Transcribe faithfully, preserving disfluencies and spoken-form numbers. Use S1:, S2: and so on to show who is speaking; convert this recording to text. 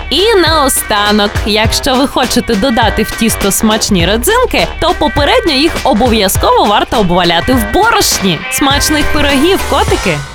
S1: І наостанок, якщо ви хочете додати в тісто смачні родзинки, то попередньо їх обов'язково варто обваляти в борошні. Смачних пирогів, котики!